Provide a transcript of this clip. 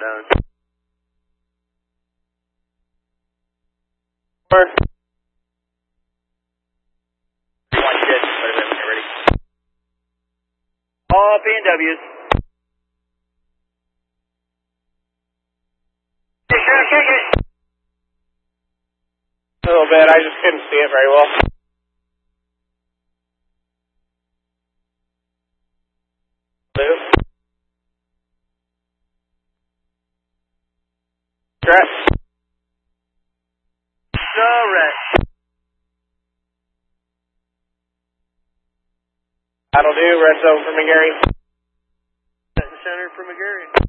on. Watch it. Ready. All PNWs. A little bit. I just couldn't see it very well. Blue. Threat. No red. That'll do. Red zone for McGarry. Center for McGarry.